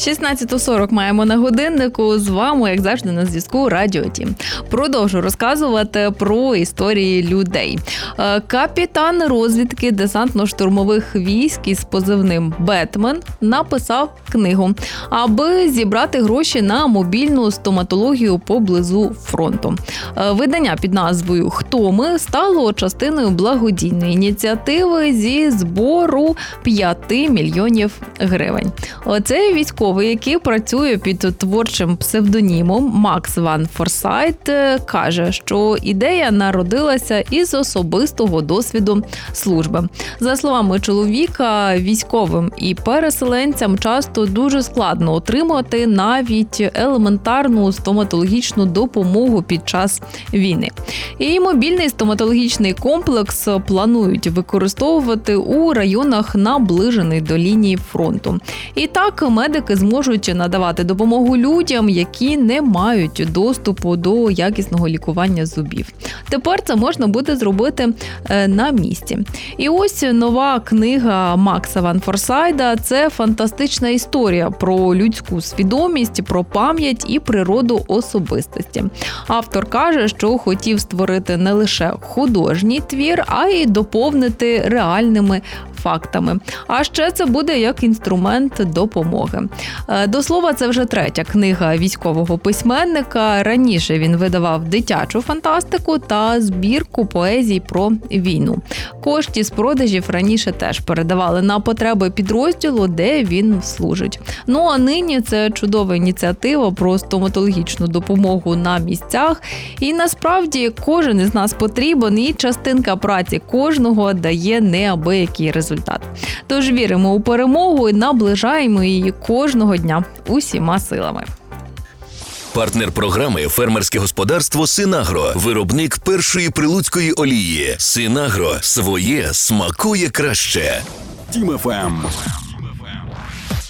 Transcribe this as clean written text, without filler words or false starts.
16:40 маємо на годиннику. З вами, як завжди, на зв'язку Радіо Тім. Продовжу розказувати про історії людей. Капітан розвідки десантно-штурмових військ із позивним «Бетмен» написав книгу, аби зібрати гроші на мобільну стоматологію поблизу фронту. Видання під назвою «Хто ми» стало частиною благодійної ініціативи зі збору 5 мільйонів гривень. Цей військовий, який працює під творчим псевдонімом Макс Ван Форсайт, каже, що ідея народилася із особистого досвіду служби. За словами чоловіка, військовим і переселенцям часто дуже складно отримати навіть елементарну стоматологічну допомогу під час війни. І мобільний стоматологічний комплекс планують використовувати у районах, наближених до лінії фронту. І так медики зможуть надавати допомогу людям, які не мають доступу до якісного лікування зубів. Тепер це можна буде зробити на місці. І ось нова книга Макса Ван Форсайда – це фантастична історія про людську свідомість, про пам'ять і природу особистості. Автор каже, що хотів створити не лише художній твір, а й доповнити реальними фактами. А ще це буде як інструмент допомоги. До слова, це вже третя книга військового письменника. Раніше він видавав дитячу фантастику та збірку поезій про війну. Кошти з продажів раніше теж передавали на потреби підрозділу, де він служить. Ну а нині це чудова ініціатива про стоматологічну допомогу на місцях. І насправді кожен із нас потрібен, і частинка праці кожного дає неабиякий результат. Тож віримо у перемогу і наближаємо її кожного дня усіма силами. Партнер програми «Фермерське господарство Синагро». Виробник першої прилуцької олії. Синагро. Своє смакує краще. Тім ФМ.